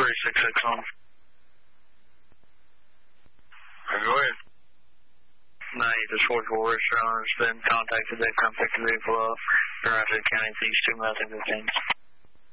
366 on. Go ahead. 90 to 44 register owner has been contacted. They've come pick the vehicle up. Roger, County, these 2 Mountain 15s.